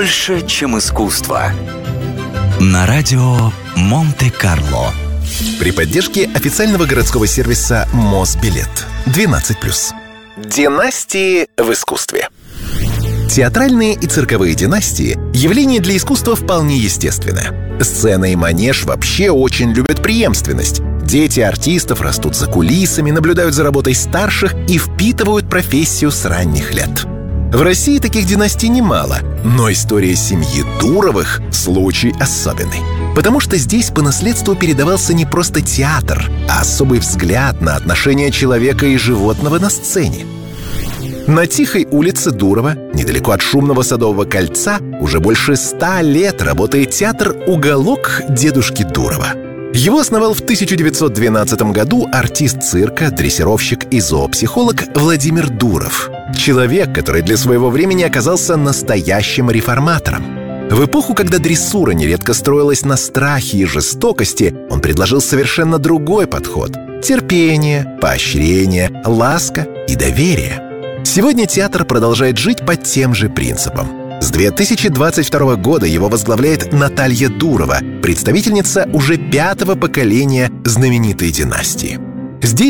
больше, чем искусство. На радио Монте-Карло. При поддержке официального городского сервиса Мосбилет. 12+. Династии в искусстве. Театральные и цирковые династии – явление для искусства вполне естественное. Сцена и манеж вообще очень любят преемственность. Дети артистов растут за кулисами, наблюдают за работой старших и впитывают профессию с ранних лет. В России таких династий немало, но история семьи Дуровых – случай особенный. Потому что здесь по наследству передавался не просто театр, а особый взгляд на отношения человека и животного на сцене. На Тихой улице Дурова, недалеко от шумного Садового кольца, уже больше 100 лет работает театр «Уголок дедушки Дурова». Его основал в 1912 году артист цирка, дрессировщик и зоопсихолог Владимир Дуров. Человек, который для своего времени оказался настоящим реформатором. В эпоху, когда дрессура нередко строилась на страхе и жестокости, он предложил совершенно другой подход – терпение, поощрение, ласка и доверие. Сегодня театр продолжает жить по тем же принципам. С 2022 года его возглавляет Наталья Дурова, представительница уже 5-го поколения знаменитой династии. Здесь